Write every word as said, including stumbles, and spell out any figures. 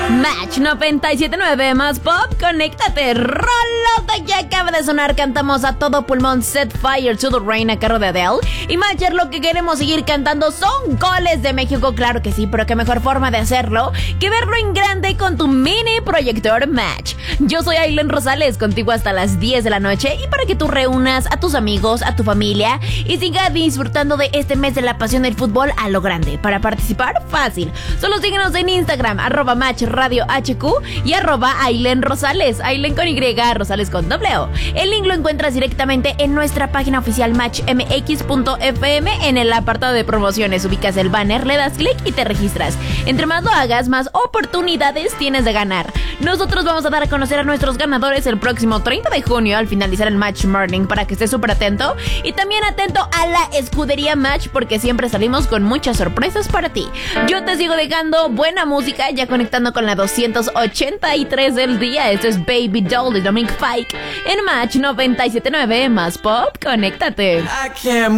Match noventa y siete punto nueve más pop, conéctate. Rolota que acaba de sonar, cantamos a todo pulmón Set Fire to the Rain a cargo de Adele. Y Matcher, lo que queremos seguir cantando son goles de México, claro que sí, pero qué mejor forma de hacerlo que verlo en grande con tu mini proyector Match. Yo soy Ailen Rosales, contigo hasta las diez de la noche, y para que tú reúnas a tus amigos, a tu familia y sigas disfrutando de este mes de la pasión del fútbol a lo grande. Para participar, fácil, solo síguenos en Instagram, arroba Match Radio H Q y arroba Ailen Rosales, Ailen con Y, Rosales con doble O. El link lo encuentras directamente en nuestra página oficial match m x punto f m. En el apartado de promociones ubicas el banner, le das clic y te registras. Entre más lo hagas, más oportunidades tienes de ganar. Nosotros vamos a dar a conocer a nuestros ganadores el próximo treinta de junio al finalizar el Match Morning, para que estés súper atento y también atento a la escudería Match, porque siempre salimos con muchas sorpresas para ti. Yo te sigo dejando buena música, ya conectando con la doscientos ochenta y tres del día. Esto es Baby Doll de Dominic Fike en Match noventa y siete punto nueve más pop, conéctate. I can't